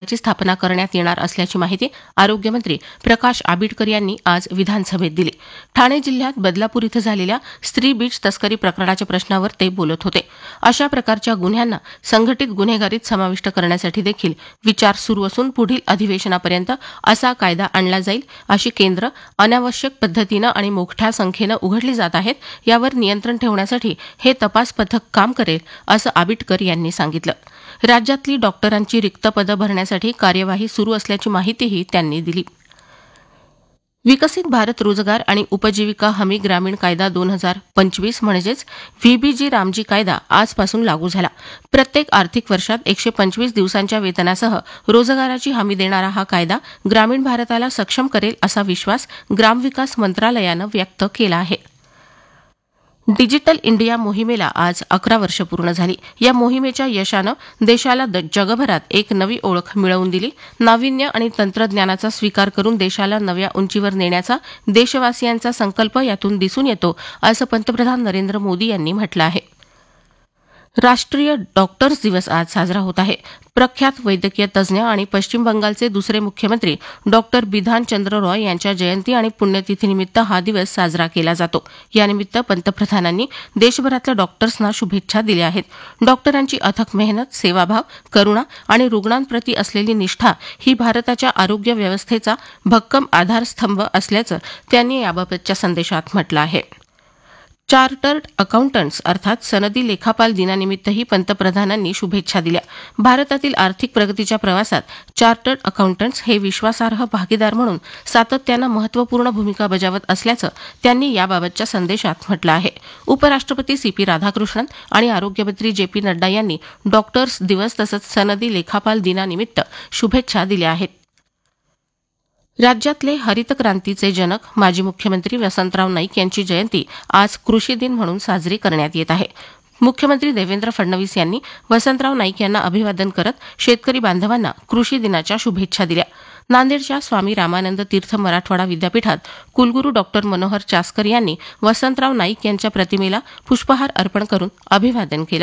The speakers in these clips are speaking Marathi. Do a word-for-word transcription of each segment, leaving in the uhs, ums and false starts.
केंद्राची स्थापना करण्यात येणार असल्याची माहिती आरोग्यमंत्री प्रकाश आंबेडकर यांनी आज विधानसभेत दिली. ठाणे जिल्ह्यात बदलापूर इथं झालेल्या स्त्री बीज तस्करी प्रकरणाच्या प्रश्नावर ते बोलत होते. अशा प्रकारच्या गुन्ह्यांना संघटित गुन्हेगारीत समाविष्ट करण्यासाठी देखील विचार सुरू असून पुढील अधिवेशनापर्यंत असा कायदा आणला जाईल. अशी केंद्र अनावश्यक पद्धतीनं आणि मोठ्या संख्येनं उघडली जात आहेत, यावर नियंत्रण ठेवण्यासाठी हे तपास पथक काम करेल, असं आंबेडकर यांनी सांगितलं. राज्यातली डॉक्टरांची रिक्त पदं भरण्यासाठी कार्यवाही सुरू असल्याची माहितीही त्यांनी दिली. विकसित भारत रोजगार आणि उपजीविका हमी ग्रामीण कायदा दोन हजार पंचवीस म्हणजेच व्हीबीजी रामजी कायदा आजपासून लागू झाला. प्रत्येक आर्थिक वर्षात एकशे पंचवीस दिवसांच्या वेतनासह रोजगाराची हमी देणारा हा कायदा ग्रामीण भारताला सक्षम करेल असा विश्वास ग्रामविकास मंत्रालयानं व्यक्त केला आहे. डिजिटल इंडिया मोहिमेला आज अकरा वर्ष पूर्ण झाली. या मोहिमेच्या यशानं देशाला जगभरात एक नवी ओळख मिळवून दिली. नाविन्य आणि तंत्रज्ञानाचा स्वीकार करून देशाला नव्या उंचीवर नेण्याचा देशवासियांचा संकल्प यातून दिसून येतो, असं पंतप्रधान नरेंद्र मोदी यांनी म्हटलं आहे. राष्ट्रीय डॉक्टर्स दिवस आज साजरा होत आहे. प्रख्यात वैद्यकीय तज्ज्ञ आणि पश्चिम बंगालचे दुसरे मुख्यमंत्री डॉक्टर बिधान चंद्र रॉय यांच्या जयंती आणि पुण्यतिथीनिमित्त हा दिवस साजरा केला जातो. यानिमित्त पंतप्रधानांनी देशभरातल्या डॉक्टर्सना शुभेच्छा दिल्या आहेत. डॉक्टरांची अथक मेहनत, सेवाभाव, करुणा आणि रुग्णांप्रती असलेली निष्ठा ही भारताच्या आरोग्य व्यवस्थेचा भक्कम आधारस्तंभ असल्याचं त्यांनी याबाबतच्या संदेशात म्हटलं आहे. चार्टर्ड अकाउंटंट्स अर्थात सनदी लेखापाल दिनानिमित्तही पंतप्रधानांनी शुभेच्छा दिल्या. भारतातील आर्थिक प्रगतीच्या प्रवासात चार्टर्ड अकाउंटंट्स हे विश्वासार्ह भागीदार म्हणून सातत्यानं महत्त्वपूर्ण भूमिका बजावत असल्याचं त्यांनी याबाबतच्या संदेशात म्हटलं आहे. उपराष्ट्रपती सी पी राधाकृष्णन आणि आरोग्यमंत्री जे पी नड्डा यांनी डॉक्टर्स दिवस तसंच सनदी लेखापाल दिनानिमित्त शुभेच्छा दिल्या आहेत. राज्यातले हरित क्रांतीचे जनक माजी मुख्यमंत्री वसंतराव नाईक यांची जयंती आज कृषी दिन म्हणून साजरी करण्यात येत आहे. मुख्यमंत्री देवेंद्र फडणवीस यांनी वसंतराव नाईक यांना अभिवादन करत शेतकरी बांधवांना कृषी दिनाच्या शुभेच्छा दिल्या. नांदेडच्या स्वामी रामानंद तीर्थ मराठवाडा विद्यापीठात कुलगुरू डॉक्टर मनोहर चास्कर यांनी वसंतराव नाईक यांच्या प्रतिमेला पुष्पहार अर्पण करून अभिवादन केलं.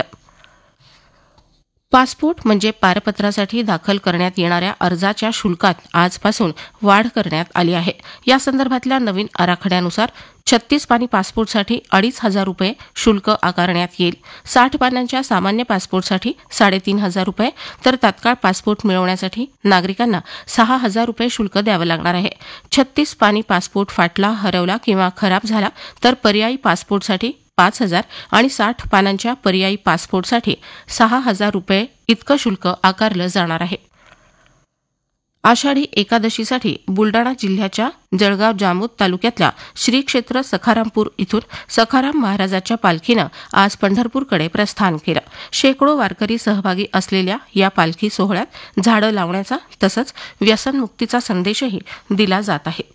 पासपोर्ट म्हणजे पारपत्रासाठी दाखल करण्यात येणाऱ्या अर्जाच्या शुल्कात आजपासून वाढ करण्यात आली आहे. या संदर्भातल्या नवीन आराखड्यानुसार छत्तीस पानी पासपोर्टसाठी अडीच हजार रुपये शुल्क आकारण्यात येईल. साठ पानांच्या सामान्य पासपोर्टसाठी साडेतीन हजार रुपये तर तात्काळ पासपोर्ट मिळवण्यासाठी नागरिकांना सहा हजार रुपये शुल्क द्यावं लागणार आहे. छत्तीस पानी पासपोर्ट फाटला, हरवला किंवा खराब झाला तर पर्यायी पासपोर्टसाठी पाच हजार आणि साठ पानांच्या पर्यायी पासपोर्टसाठी सहा हजार रुपये इतकं शुल्क आकारलं जाणार आहे. आषाढी एकादशीसाठी बुलडाणा जिल्ह्याच्या जळगाव जामोद तालुक्यातल्या श्री क्षेत्र सखारामपूर इथून सखाराम महाराजाच्या पालखीनं आज पंढरपूरकडे प्रस्थान केलं. शेकडो वारकरी सहभागी असलेल्या या पालखी सोहळ्यात झाडं लावण्याचा तसंच व्यसनमुक्तीचा संदेशही दिला जात आहे.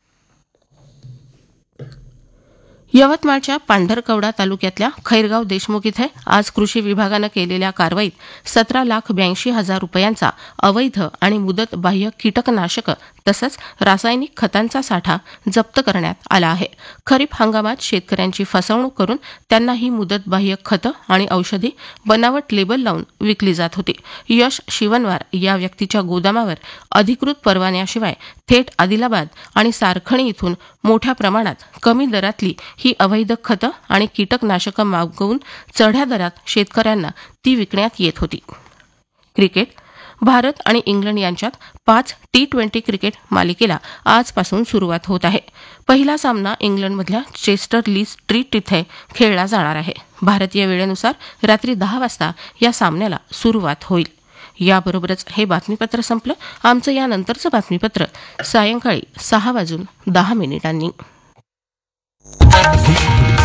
यवतमाळच्या पांढरकवडा तालुक्यातल्या खैरगाव देशमुख इथे आज कृषी विभागानं केलेल्या कारवाईत सतरा लाख ब्याऐंशी हजार रुपयांचा अवैध आणि मुदतबाह्य कीटकनाशक तसंच रासायनिक खतांचा साठा जप्त करण्यात आला आहे. खरीप हंगामात शेतकऱ्यांची फसवणूक करून त्यांना ही मुदतबाह्य खतं आणि औषधी बनावट लेबल लावून विकली जात होती. यश शिवनवार या व्यक्तीच्या गोदामावर अधिकृत परवान्याशिवाय थेट आदिलाबाद आणि सारखणी इथून मोठ्या प्रमाणात कमी दरातली ही अवैध खतं आणि कीटकनाशकं मागवून चढ्या दरात शेतकऱ्यांना ती विकण्यात येत होती. क्रिकेट. भारत आणि इंग्लंड यांच्यात पाच टी ट्वेंटी क्रिकेट मालिकेला आजपासून सुरुवात होत आहे. पहिला सामना इंग्लंडमधल्या चेस्टर ली स्ट्रीट इथे खेळला जाणार आहे. भारतीय वेळेनुसार रात्री दहा वाजता या सामन्याला सुरुवात होईल. याबरोबरच हे बातमीपत्र संपलं. आमचं यानंतरचं बातमीपत्र सायंकाळी सहा वाजून दहा मिनिटांनी.